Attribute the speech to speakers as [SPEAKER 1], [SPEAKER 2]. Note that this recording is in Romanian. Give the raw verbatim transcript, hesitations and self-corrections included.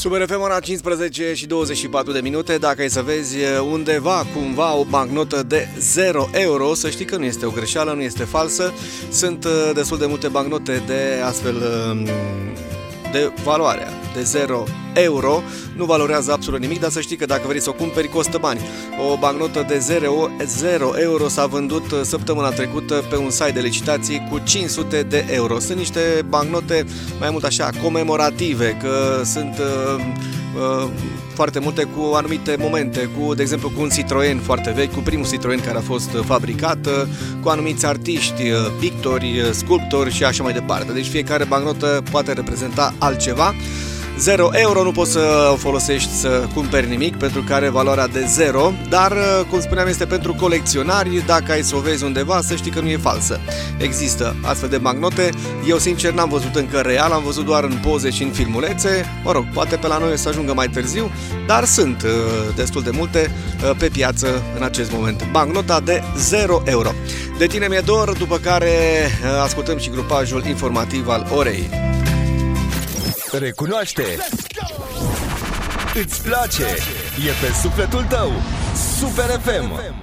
[SPEAKER 1] Super F M, ora cincisprezece și douăzeci și patru de minute. Dacă ai să vezi undeva, cumva, o bancnotă de zero euro, să știi că nu este o greșeală, nu este falsă. Sunt destul de multe bancnote de astfel de valoare de zero euro. Nu valorează absolut nimic, dar să știi că dacă vrei să o cumperi, costă bani. O bancnotă de zero euro s-a vândut săptămâna trecută pe un site de licitații cu cinci sute de euro. Sunt niște bancnote mai mult așa comemorative, că sunt uh, uh, foarte multe cu anumite momente, cu, de exemplu, cu un Citroen foarte vechi, cu primul Citroen care a fost fabricat, cu anumiți artiști, pictori, sculptori și așa mai departe. Deci fiecare bancnotă poate reprezenta altceva. zero euro nu poți să o folosești să cumperi nimic, pentru că are valoarea de zero, dar, cum spuneam, este pentru colecționari. Dacă ai să o vezi undeva, să știi că nu e falsă. Există astfel de bancnote. Eu, sincer, n-am văzut încă real, am văzut doar în poze și în filmulețe. Mă rog, poate pe la noi să ajungă mai târziu, dar sunt destul de multe pe piață în acest moment. Bancnota de zero euro. De tine mi-e dor, după care ascultăm și grupajul informativ al orei.
[SPEAKER 2] Recunoaște! Îți place! E pe sufletul tău! Super F M!